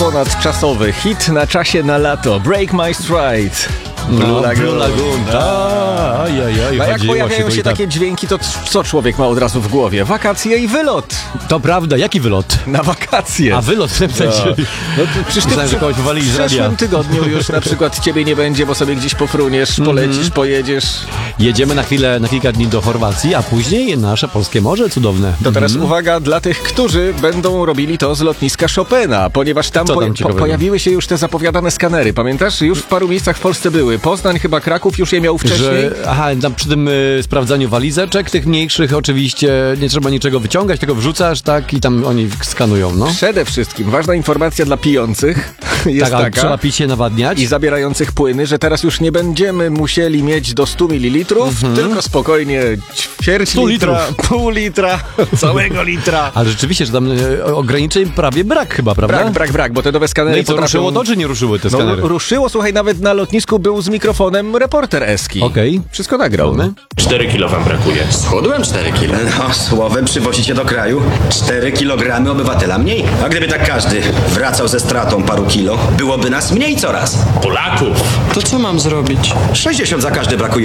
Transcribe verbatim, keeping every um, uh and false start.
ponadczasowy hit na czasie na lato. Break My Stride. No, Blue Lagoon. Blue Lagoon. A, aj, aj, aj, A jak pojawiają się, się takie dźwięki, to co człowiek ma od razu w głowie? Wakacje i wylot. To prawda, jaki wylot? Na wakacje. A wylot w tym sensie. No, no przecież ty że kogoś wywalili z w radia. przyszłym tygodniu już na przykład ciebie nie będzie, bo sobie gdzieś pofruniesz, polecisz, mm-hmm. pojedziesz. Jedziemy na chwilę, na kilka dni do Chorwacji, a później nasze polskie morze cudowne. To teraz mm-hmm. uwaga dla tych, którzy będą robili to z lotniska Chopina, ponieważ tam, tam po, po, pojawiły się już te zapowiadane skanery. Pamiętasz? Już w paru miejscach w Polsce były. Poznań, chyba Kraków już je miał wcześniej. Że, aha, tam przy tym y, sprawdzaniu walizeczek, tych mniejszych oczywiście nie trzeba niczego wyciągać, tylko wrzucasz, tak, i tam oni skanują, no. Przede wszystkim ważna informacja dla pijących jest tak, taka. Trzeba pić się nawadniać. I zabierających płyny, że teraz już nie będziemy musieli mieć do stu mililitrów, mm-hmm. tylko spokojnie ćwierć litra, pół litra, całego litra. Ale rzeczywiście, że tam y, ograniczeń prawie brak chyba, prawda? Brak, brak, brak, bo te nowe skanery No i co, potrafią... ruszyło to, czy nie ruszyły te skanery? No, ruszyło, słuchaj, nawet na lotnisku był z mikrofonem reporter Eski. Okej. Okay. Wszystko nagrał. My? cztery kilo wam brakuje. Schudłem cztery kilo. No, słowem przywozicie do kraju cztery kilogramy obywatela mniej. A gdyby tak każdy wracał ze stratą paru kilo, byłoby nas mniej coraz. Polaków. To co mam zrobić? sześćdziesiąt za każdy brakuje.